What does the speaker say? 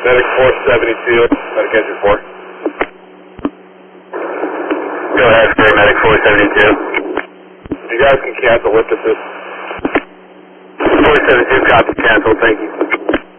Medic 472, medic engine 4. Go ahead, Gray Medic 472. You guys can cancel lift assist. 472, copy, cancel, thank you.